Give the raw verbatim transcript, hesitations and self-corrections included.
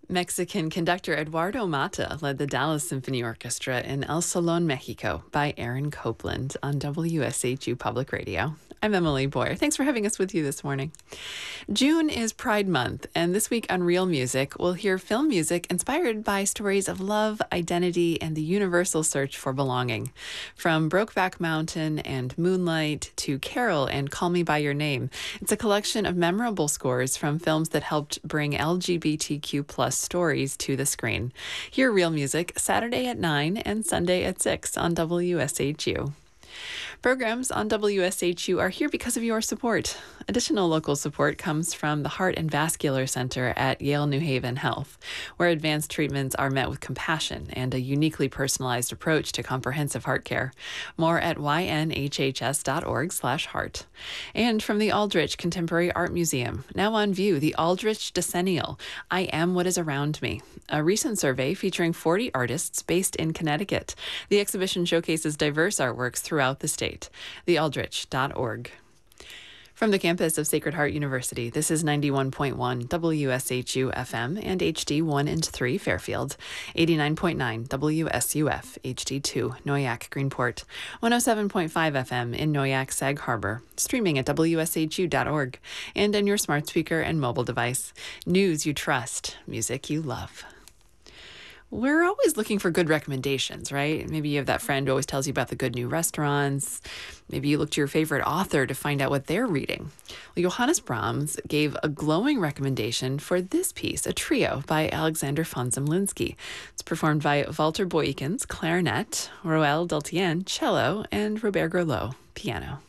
Mexican conductor Eduardo Mata led the Dallas Symphony Orchestra in El Salón, Mexico by Aaron Copland on W S H U Public Radio. I'm Emily Boyer. Thanks for having us with you this morning. June is Pride Month, and this week on Real Music, we'll hear film music inspired by stories of love, identity, and the universal search for belonging. From Brokeback Mountain and Moonlight to Carol and Call Me By Your Name, it's a collection of memorable scores from films that helped bring L G B T Q plus stories to the screen. Hear Real Music Saturday at nine and Sunday at six on W S H U. Programs on W S H U are here because of your support. Additional local support comes from the Heart and Vascular Center at Yale New Haven Health, where advanced treatments are met with compassion and a uniquely personalized approach to comprehensive heart care. More at y n h h s dot org slash heart. And from the Aldrich Contemporary Art Museum, now on view, the Aldrich Decennial, I Am What Is Around Me, a recent survey featuring forty artists based in Connecticut. The exhibition showcases diverse artworks throughout the state. the aldrich dot org. From the campus of Sacred Heart University, this is ninety-one point one W S H U F M and H D one and three Fairfield, eighty-nine point nine W S U F H D two Noyac Greenport, one oh seven point five F M in Noyac Sag Harbor, streaming at W S H U dot org, and on your smart speaker and mobile device. News you trust, music you love. We're always looking for good recommendations, right? Maybe you have that friend who always tells you about the good new restaurants. Maybe you look to your favorite author to find out what they're reading. Well, Johannes Brahms gave a glowing recommendation for this piece, a trio by Alexander von Zemlinsky. It's performed by Walter Boykins, clarinet, Roel Deltien, cello, and Robert Grelot, piano.